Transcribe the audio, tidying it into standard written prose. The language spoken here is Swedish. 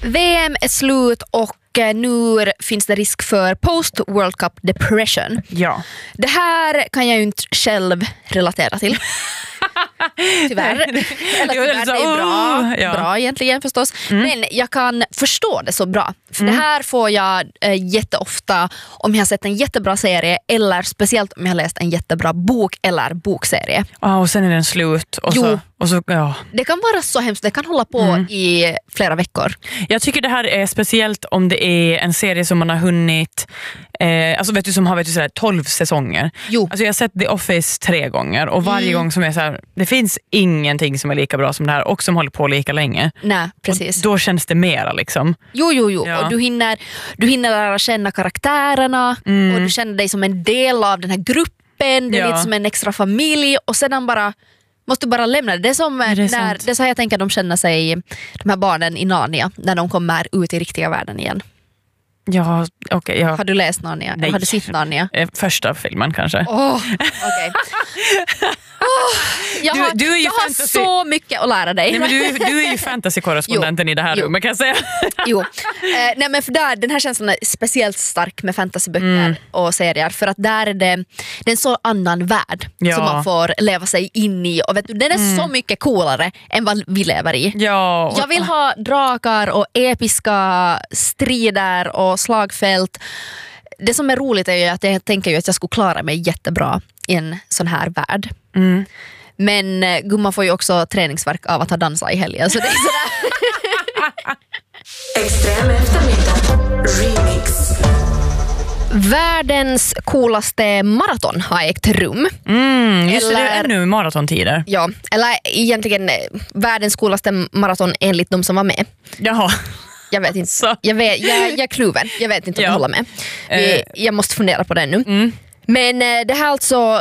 VM är slut och nu finns det risk för post-World Cup depression. Ja. Det här kan jag ju inte själv relatera till. Tyvärr. Eller tyvärr, det är bra egentligen förstås. Men jag kan förstå det så bra. För det här får jag jätteofta om jag har sett en jättebra serie eller speciellt om jag har läst en jättebra bok eller bokserie. Och sen är den slut. Och så, ja. Det kan vara så hemskt. Det kan hålla på i flera veckor. Jag tycker det här är speciellt om det är en serie som man har hunnit alltså vet du, som har sådär 12 säsonger. Jo. Alltså jag har sett The Office 3 gånger och varje gång som är så här, det finns ingenting som är lika bra som det här och som håller på lika länge. Nej, precis. Och då känns det mera liksom. Jo. Ja. Och du hinner lära känna karaktärerna och du känner dig som en del av den här gruppen. Det är lite som en extra familj och sedan måste du bara lämna det. Det är som det är så här jag tänker att de känner sig, de här barnen i Narnia, när de kommer ut i riktiga världen igen. Ja, okej. Har du läst Narnia? Nej. Har du sett Narnia? Första filmen kanske. Okej. Jag har så mycket att lära dig. Nej, men du är ju fantasy-korrespondenten i det här rummet kan jag säga. Nej, men för den här känslan är speciellt stark med fantasyböcker och serier för att där är det en så annan värld som man får leva sig in i och vet du, den är så mycket coolare än vad vi lever i. Ja. Jag vill ha drakar och episka strider och slagfält. Det som är roligt är ju att jag tänker ju att jag skulle klara mig jättebra i en sån här värld. Men gumman får ju också träningsverk av att ha dansat i helgen. Så det är sådär. Extrem eftermiddag remix. Världens coolaste maraton har ägt rum. Just det är ännu maratontider. Ja, eller egentligen världens coolaste maraton enligt de som var med. Jaha. Jag vet inte. Jag är kluven. Jag vet inte om jag håller med. Jag måste fundera på det nu. Men det här alltså